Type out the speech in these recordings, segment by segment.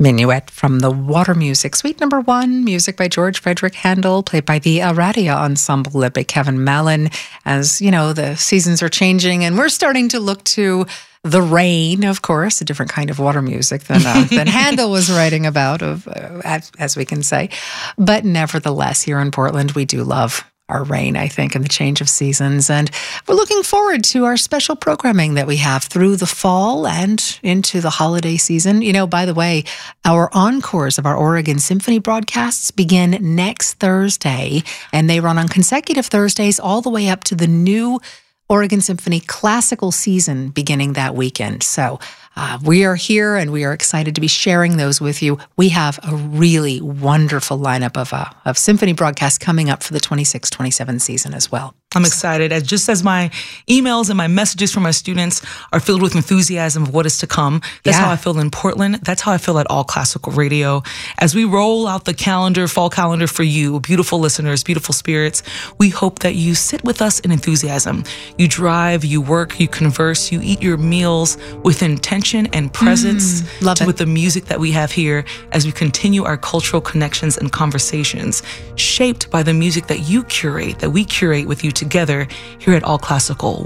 Minuet from the Water Music Suite Number 1, music by George Frederick Handel, played by the Aradia Ensemble led by Kevin Mallon. As you know, the seasons are changing and we're starting to look to the rain, of course, a different kind of water music than Handel was writing about, as we can say. But nevertheless, here in Portland, we do love our rain, I think, and the change of seasons. And we're looking forward to our special programming that we have through the fall and into the holiday season. You know, by the way, our encores of our Oregon Symphony broadcasts begin next Thursday, and they run on consecutive Thursdays all the way up to the new Oregon Symphony classical season beginning that weekend. So we are here and we are excited to be sharing those with you. We have a really wonderful lineup of symphony broadcasts coming up for the 26-27 season as well. I'm excited, just as my emails and my messages from my students are filled with enthusiasm of what is to come. That's how I feel in Portland. That's how I feel at All Classical Radio. As we roll out the calendar, fall calendar for you, beautiful listeners, beautiful spirits, we hope that you sit with us in enthusiasm. You drive, you work, you converse, you eat your meals with intention and presence with the music that we have here as we continue our cultural connections and conversations shaped by the music that you curate, that we curate with you together here at All Classical.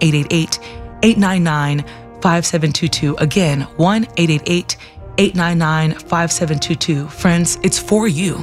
1-888-899-5722. Again, 1-888-899-5722. Friends, it's for you.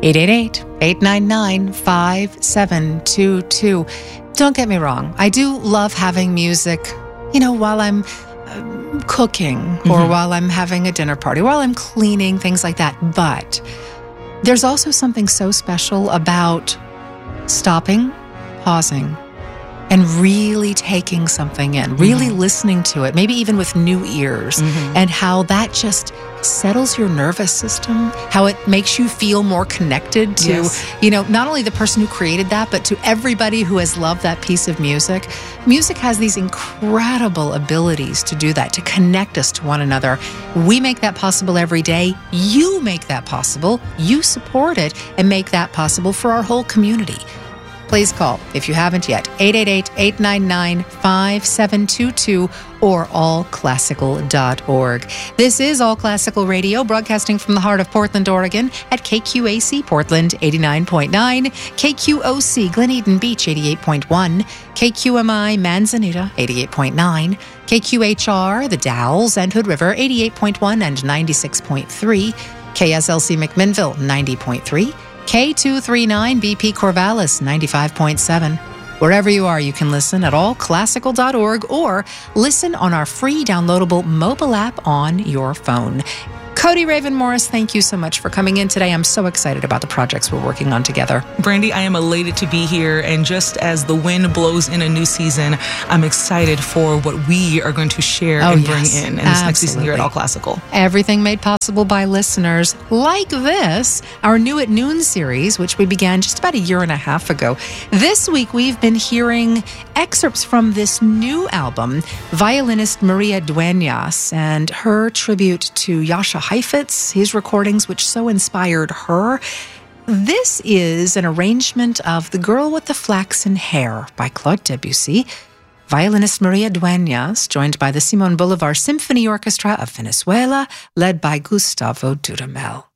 888-899-5722. Don't get me wrong. I do love having music, you know, while I'm cooking or while I'm having a dinner party, while I'm cleaning, things like that. But there's also something so special about stopping, pausing, and really taking something in, really listening to it, maybe even with new ears, and how that just settles your nervous system, how it makes you feel more connected to, you know, not only the person who created that, but to everybody who has loved that piece of music. Music has these incredible abilities to do that, to connect us to one another. We make that possible every day. You make that possible. You support it and make that possible for our whole community. Please call, if you haven't yet, 888-899-5722 or allclassical.org. This is All Classical Radio, broadcasting from the heart of Portland, Oregon at KQAC Portland 89.9, KQOC Glen Eden Beach 88.1, KQMI Manzanita 88.9, KQHR The Dalles and Hood River 88.1 and 96.3, KSLC McMinnville 90.3, K239 BP Corvallis 95.7. Wherever you are, you can listen at allclassical.org or listen on our free downloadable mobile app on your phone. Cody Raven Morris, thank you so much for coming in today. I'm so excited about the projects we're working on together. Brandy, I am elated to be here. And just as the wind blows in a new season, I'm excited for what we are going to share and bring in this next season here at All Classical. Everything made possible by listeners like this, our New at Noon series, which we began just about a year and a half ago. This week, we've been hearing excerpts from this new album, violinist Maria Dueñas and her tribute to Jascha Heifetz, his recordings, which so inspired her. This is an arrangement of The Girl with the Flaxen Hair by Claude Debussy. Violinist Maria Dueñas, joined by the Simon Bolivar Symphony Orchestra of Venezuela, led by Gustavo Dudamel.